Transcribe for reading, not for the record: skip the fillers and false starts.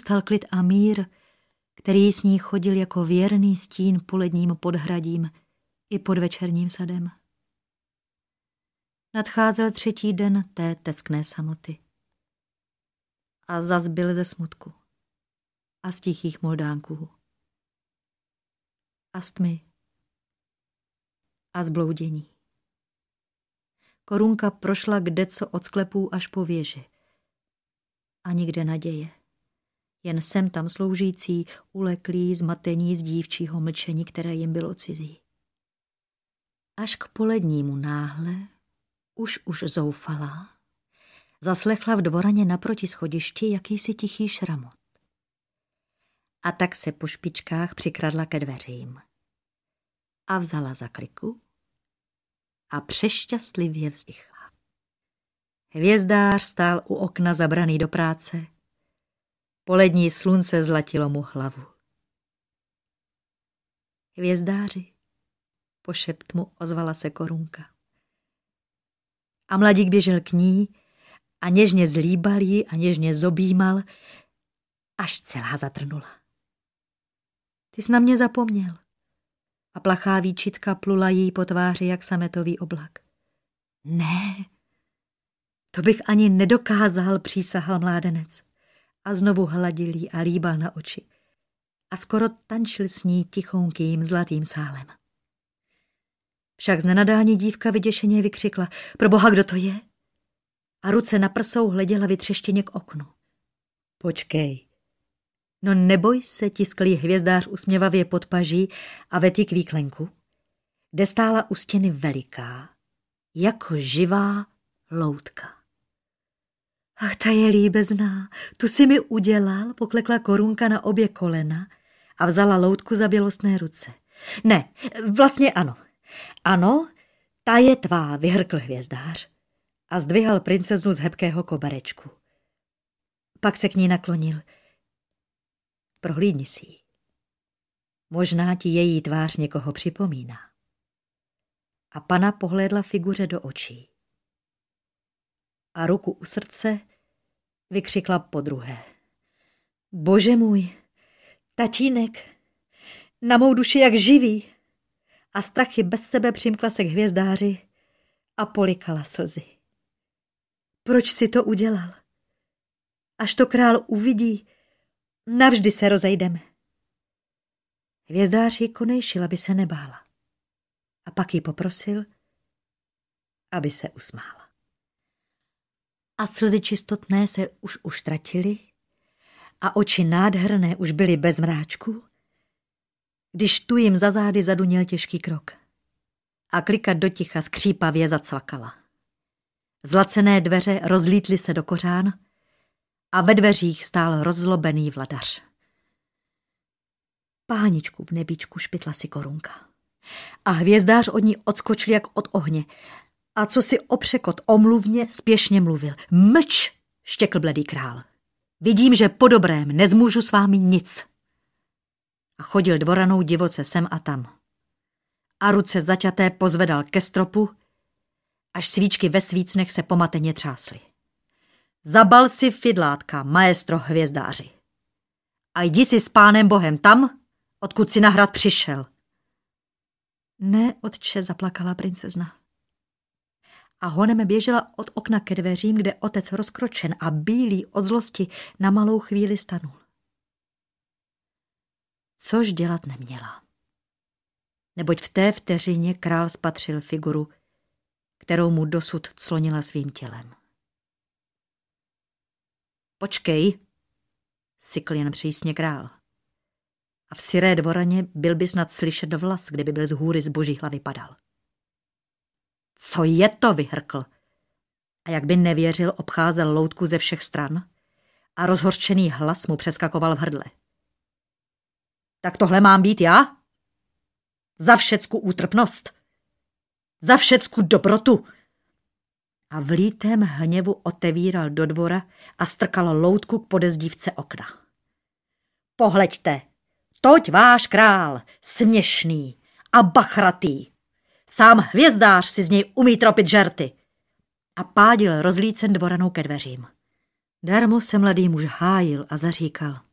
zůstal klid a mír, který s ní chodil jako věrný stín poledním podhradím i pod večerním sadem. Nadcházel 3. den té teskné samoty. A zas byl ze smutku a z tichých moldánků a z tmy a z bloudění. Korunka prošla kdeco od sklepů až po věži. A nikde naděje. Jen sem tam sloužící, uleklí zmatení z dívčího mlčení, které jim bylo cizí. Až k polednímu náhle, už zoufalá, zaslechla v dvoraně naproti schodišti jakýsi tichý šramot. A tak se po špičkách přikradla ke dveřím. A vzala za kliku a přešťastlivě vzdychla. Hvězdář stál u okna zabraný do práce. Polední slunce zlatilo mu hlavu. Hvězdáři, pošept mu ozvala se Korunka. A mladík běžel k ní a něžně zlíbal ji a něžně zobímal, až celá zatrnula. Ty jsi na mě zapomněl. A plachá výčitka plula jí po tváři jak sametový oblak. Ne, to bych ani nedokázal, přísahal mládenec. A znovu hladil jí a líbal na oči. A skoro tančil s ní tichounkým zlatým sálem. Však z nenadání dívka vyděšeně vykřikla: Proboha, kdo to je? A ruce na prsou hleděla vytřeštěně k oknu. Počkej. No neboj se, tiskl jí hvězdář usměvavě pod paží a vetý k výklenku, kde stála u stěny veliká, jako živá loutka. Ach, ta je líbezná, tu si mi udělal, poklekla Korunka na obě kolena a vzala loutku za bělostné ruce. Ne, vlastně ano. Ano, ta je tvá, vyhrkl hvězdář a zdvihal princeznu z hebkého koberečku. Pak se k ní naklonil. Prohlídni si ji. Možná ti její tvář někoho připomíná. A pana pohlédla figuře do očí. A ruku u srdce vykřikla podruhé. Bože můj, tatínek, na mou duši jak živý. A strachy bez sebe přimkla se k hvězdáři a polikala slzy. Proč si to udělal? Až to král uvidí, navždy se rozejdeme. Hvězdář ji konejšil, aby se nebála. A pak ji poprosil, aby se usmála. A slzy čistotné se už utratily a oči nádherné už byly bez mráčku, když tu jim za zády zaduněl těžký krok. A klika doticha skřípavě zacvakala. Zlacené dveře rozlítly se do kořán a ve dveřích stál rozzlobený vladař. Páničku v nebíčku, špitla si Korunka. A hvězdář od ní odskočil jak od ohně. A co si opřekot omluvně spěšně mluvil. Mlč, štěkl bledý král. Vidím, že po dobrém nezmůžu s vámi nic. A chodil dvoranou divoce sem a tam. A ruce zaťaté pozvedal ke stropu, až svíčky ve svícnech se pomateně třásly. Zabal si fidlátka, maestro hvězdáři. A jdi si s pánem Bohem tam, odkud si na hrad přišel. Ne, otče, zaplakala princezna. A honem běžela od okna ke dveřím, kde otec rozkročen a bílý od zlosti na malou chvíli stanul. Což dělat neměla. Neboť v té vteřině král spatřil figuru, kterou mu dosud clonila svým tělem. Počkej, sykl jen přísně král. A v syré dvoraně byl by snad slyšet vlas, kdyby byl z hůry z boží hlavy padal. Co je to, vyhrkl? A jak by nevěřil, obcházel loutku ze všech stran a rozhořčený hlas mu přeskakoval v hrdle. Tak tohle mám být já? Za všecku útrpnost. Za všecku dobrotu. A v lítém hněvu otevíral do dvora a strkal loutku k podezdívce okna. Pohleďte, toť váš král, směšný a bachratý. Sám hvězdář si z něj umí tropit žerty. A pádil rozlícen dvoranou ke dveřím. Darmo se mladý muž hájil a zaříkal.